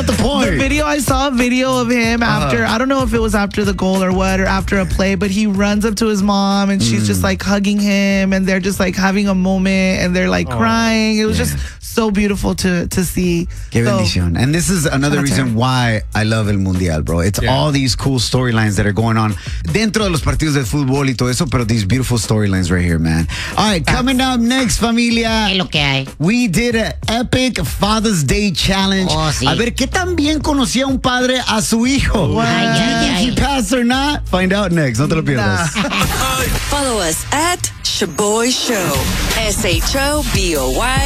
not the point. I saw a video of him after, I don't know if it was after the goal or what, or after a play, but he runs up to his mom and she's just like hugging him and they're just like having a moment and they're like crying. It was just so beautiful to see. Qué bendición. And this is another reason why I love El Mundial, bro. It's all these cool storylines that are going on dentro de los partidos de fútbol y todo eso, pero these beautiful storylines right here, man. All right, coming up next, familia. ¿Qué es lo que hay? We did an epic Father's Day challenge. Oh, sí. A ver, ¿qué tan bien conocía un padre a su hijo? Do you think he passed or not? Find out next. No te lo pierdas. Follow us at Shaboy Show. SHOBOY.